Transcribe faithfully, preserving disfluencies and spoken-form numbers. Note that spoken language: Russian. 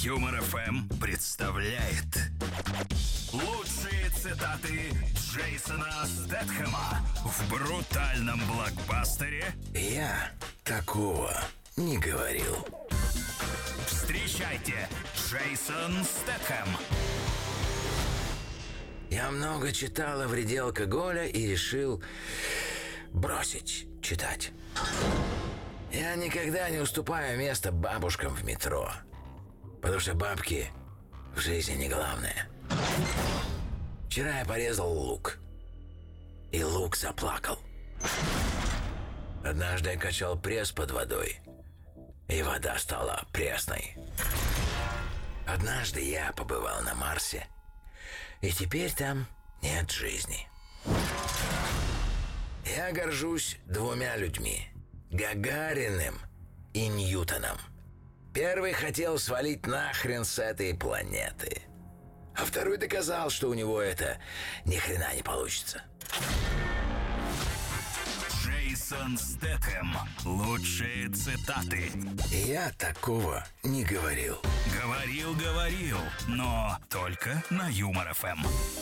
Юмор эф эм представляет лучшие цитаты Джейсона Стэтхэма в брутальном блокбастере «Я такого не говорил». Встречайте, Джейсон Стэтхэм. Я много читал о вреде алкоголя и решил бросить читать. Я никогда не уступаю место бабушкам в метро, потому что бабки в жизни не главное. Вчера я порезал лук, и лук заплакал. Однажды я качал пресс под водой, и вода стала пресной. Однажды я побывал на Марсе, и теперь там нет жизни. Я горжусь двумя людьми – Гагариным и Ньютоном. Первый хотел свалить нахрен с этой планеты, а второй доказал, что у него это ни хрена не получится. Джейсон Стэтхэм. Лучшие цитаты. Я такого не говорил. Говорил, говорил, но только на Юмор эф эм.